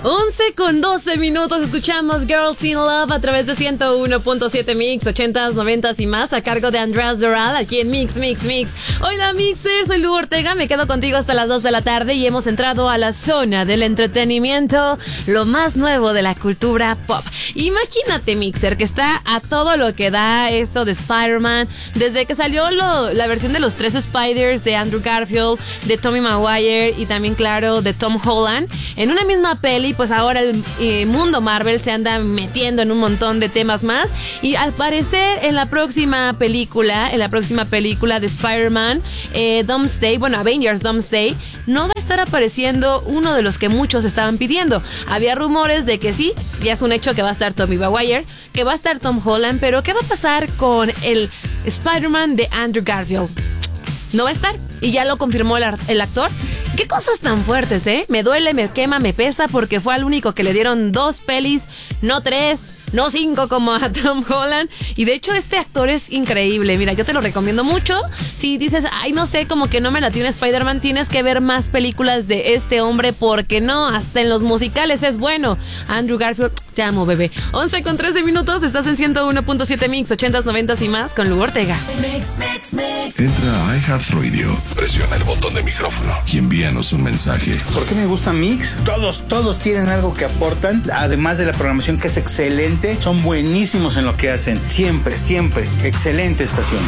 11:12, escuchamos Girls in Love a través de 101.7 Mix, 80s, 90s y más, a cargo de Andrés Doral, aquí en Mix. Hola Mixer, soy Lu Ortega, me quedo contigo hasta las 2 de la tarde y hemos entrado a la zona del entretenimiento, lo más nuevo de la cultura pop. Imagínate, Mixer, que está a todo lo que da esto de Spider-Man, desde que salió la versión de los 3 Spiders de Andrew Garfield, de Tobey Maguire y también, claro, de Tom Holland, en una misma peli. Pues ahora el mundo Marvel se anda metiendo en un montón de temas más y al parecer en la próxima película de Spider-Man, Avengers Doomsday, no va a estar apareciendo uno de los que muchos estaban pidiendo. Había rumores de que sí, ya es un hecho que va a estar Tobey Maguire, que va a estar Tom Holland, pero ¿qué va a pasar con el Spider-Man de Andrew Garfield? No va a estar, y ya lo confirmó el actor. Qué cosas tan fuertes, me duele, me quema, me pesa, porque fue al único que le dieron 2 pelis, no 3, no 5 como a Tom Holland. Y de hecho este actor es increíble. Mira, yo te lo recomiendo mucho. Si dices, ay, no sé, como que no me latió un Spider-Man, tienes que ver más películas de este hombre, porque no, hasta en los musicales es bueno. Andrew Garfield, te amo, bebé. 11:13, estás en 101.7 Mix, 80s, 90s y más, con Lu Ortega. Entra a iHeartRadio, presiona el botón de micrófono y envíanos un mensaje. ¿Por qué me gusta Mix? Todos tienen algo que aportan, además de la programación que es excelente, son buenísimos en lo que hacen, siempre, excelente estación.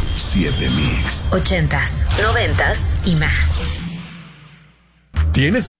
101.7 Mix, 80s, 90s y más. ¿Tienes